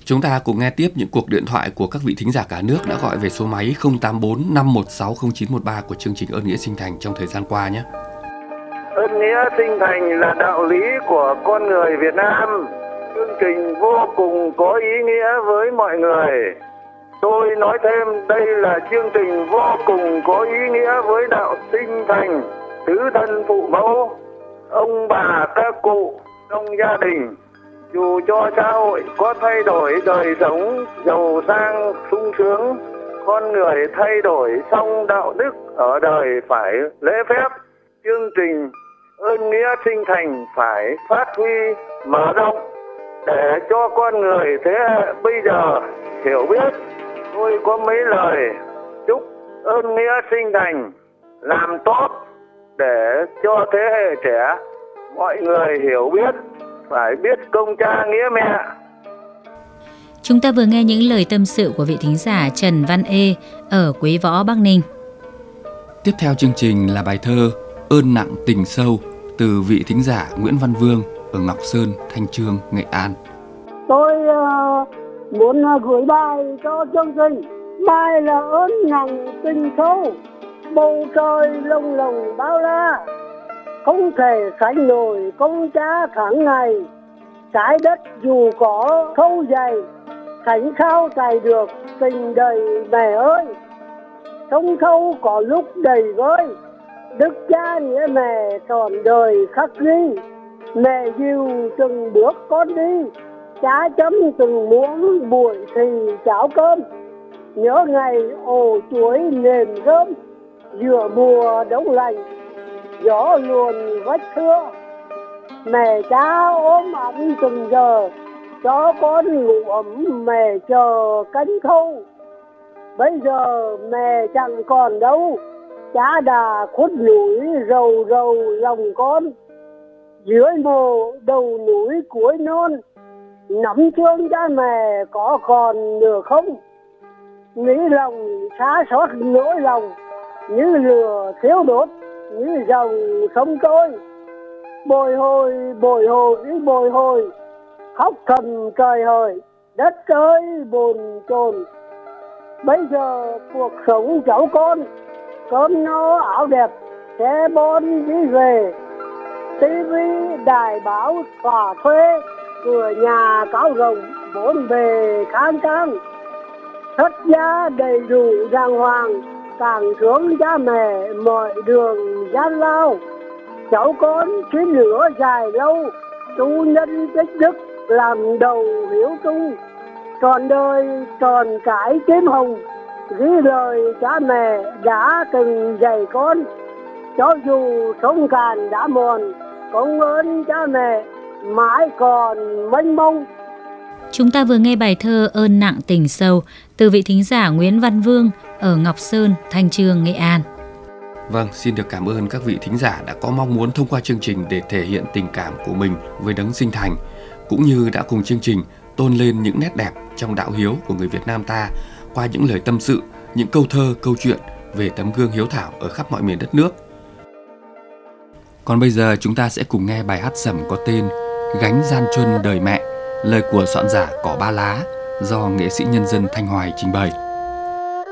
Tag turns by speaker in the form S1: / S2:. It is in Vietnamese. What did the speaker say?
S1: Chúng ta cùng nghe tiếp những cuộc điện thoại của các vị thính giả cả nước đã gọi về số máy 084 516 0913 của chương trình Ơn Nghĩa Sinh Thành trong thời gian qua nhé.
S2: Ơn nghĩa sinh thành là đạo lý của con người Việt Nam. Chương trình vô cùng có ý nghĩa với mọi người. Tôi nói thêm, đây là chương trình vô cùng có ý nghĩa với đạo sinh thành, tứ thân phụ mẫu, ông bà các cụ trong gia đình. Dù cho xã hội có thay đổi đời sống giàu sang sung sướng, con người thay đổi song đạo đức ở đời phải lễ phép. Chương trình Ơn nghĩa sinh thành phải phát huy mở rộng để cho con người thế hệ bây giờ hiểu biết. Tôi có mấy lời chúc Ơn nghĩa sinh thành làm tốt để cho thế hệ trẻ mọi người hiểu biết, phải biết công cha nghĩa mẹ.
S3: Chúng ta vừa nghe những lời tâm sự của vị thính giả Trần Văn Ê ở Quế Võ, Bắc Ninh.
S1: Tiếp theo chương trình là bài thơ Ơn nặng tình sâu từ vị thính giả Nguyễn Văn Vương ở Ngọc Sơn, Thanh Chương, Nghệ An.
S4: Tôi muốn gửi bài cho chương trình. Bài là ơn nặng tình sâu, bầu trời lồng lồng bao la, không thể sánh nổi công cha tháng ngày. Trái đất dù có sâu dày, sánh sao trải được tình đầy mẹ ơi. Sông sâu có lúc đầy vơi, đức cha nghĩa mẹ trọn đời khắc ghi. Mẹ dìu từng bước con đi, cha chấm từng muỗng buổi thì cháo cơm. Nhớ ngày ổ chuối nềm rơm, giữa mùa đông lạnh gió luồn vách thưa. Mẹ cha ôm ấm từng giờ, cho con ngủ ấm mẹ chờ cánh khâu. Bây giờ mẹ chẳng còn đâu, cha đã khuất núi rầu rầu lòng con. Dưới mồ đầu núi cuối non, nắm thương cha mẹ có còn nữa không? Nghĩ lòng xa xót nỗi lòng, như lửa thiếu đốt, như dòng sông trôi. Bồi hồi, khóc thầm trời hời, đất ơi bồn chồn. Bây giờ cuộc sống cháu con, cơm no áo đẹp, xe bon đi về. tivi đài báo tòa thuê, cửa nhà cao rộng, bốn bề khang trang. Thất gia đầy đủ đàng hoàng, càng thương cha mẹ mọi đường gian lao. Cháu con chuyến lửa dài lâu, tu nhân tích đức làm đầu hiếu trung. Trọn đời tròn cái tím hồng, ghi lời cha mẹ đã từng dạy con. Cho dù sông cạn đã mòn, công ơn cha mẹ mãi còn mênh mông.
S3: Chúng ta vừa nghe bài thơ Ơn nặng tình sâu từ vị thính giả Nguyễn Văn Vương ở Ngọc Sơn, Thanh Chương, Nghệ An.
S1: Vâng, xin được cảm ơn các vị thính giả đã có mong muốn thông qua chương trình để thể hiện tình cảm của mình với Đấng Sinh Thành, cũng như đã cùng chương trình tôn lên những nét đẹp trong đạo hiếu của người Việt Nam ta qua những lời tâm sự, những câu thơ, câu chuyện về tấm gương hiếu thảo ở khắp mọi miền đất nước. Còn bây giờ chúng ta sẽ cùng nghe bài hát sẩm có tên Gánh gian truân đời mẹ, lời của soạn giả Cỏ Ba Lá do nghệ sĩ nhân dân Thanh Hoài trình bày.